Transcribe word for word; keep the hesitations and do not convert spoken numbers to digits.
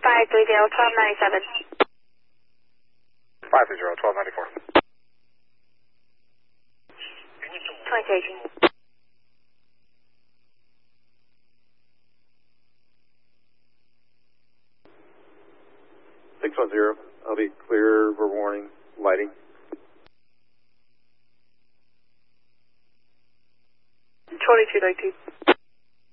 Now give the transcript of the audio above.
five three zero, twelve ninety-seven. five three zero, twelve ninety-four. twenty eighteen. six one zero, I'll be clear for warning, lighting. twenty-two nineteen.